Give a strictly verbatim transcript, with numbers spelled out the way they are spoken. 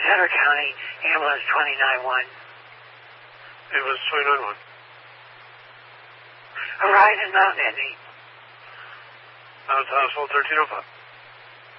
Sutter County, ambulance twenty-nine one. Ambulance twenty-nine one. Arrive in Mount Etna. Mount Household thirteen oh five.